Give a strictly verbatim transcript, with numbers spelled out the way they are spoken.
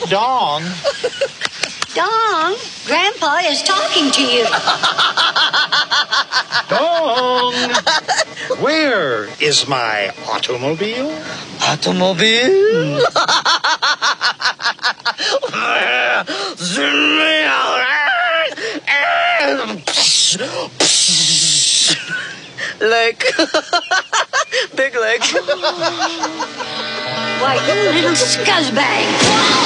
Dong. Dong, Grandpa is talking to you. Dong. Where is my automobile? Automobile? Leg. Big leg. Why, you little scuzzbag.